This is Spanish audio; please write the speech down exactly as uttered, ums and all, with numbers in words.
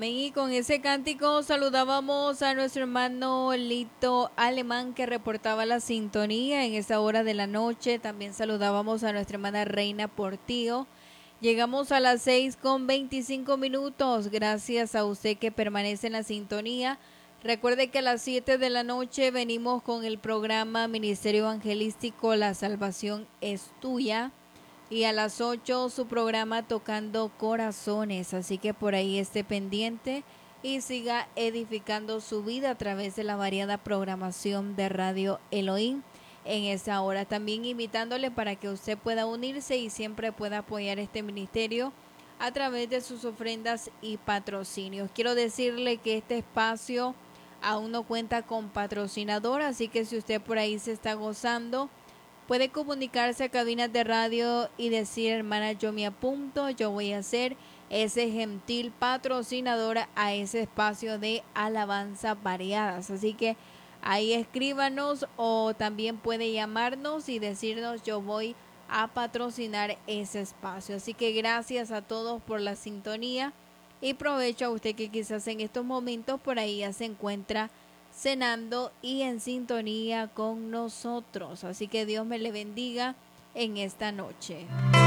Amén. Y con ese cántico saludábamos a nuestro hermano Lito Alemán que reportaba la sintonía en esa hora de la noche. También saludábamos a nuestra hermana Reina Portillo. Llegamos a las seis con veinticinco minutos. Gracias a usted que permanece en la sintonía. Recuerde que a las siete de la noche venimos con el programa Ministerio Evangelístico La Salvación es Tuya. Y a las ocho su programa Tocando Corazones, así que por ahí esté pendiente y siga edificando su vida a través de la variada programación de Radio Elohim en esa hora. También invitándole para que usted pueda unirse y siempre pueda apoyar este ministerio a través de sus ofrendas y patrocinios. Quiero decirle que este espacio aún no cuenta con patrocinador, así que si usted por ahí se está gozando, puede comunicarse a cabinas de radio y decir, hermana, yo me apunto, yo voy a ser ese gentil patrocinador a ese espacio de alabanza variadas. Así que ahí escríbanos o también puede llamarnos y decirnos, yo voy a patrocinar ese espacio. Así que gracias a todos por la sintonía y provecho a usted que quizás en estos momentos por ahí ya se encuentra cenando y en sintonía con nosotros. Así que Dios me le bendiga en esta noche.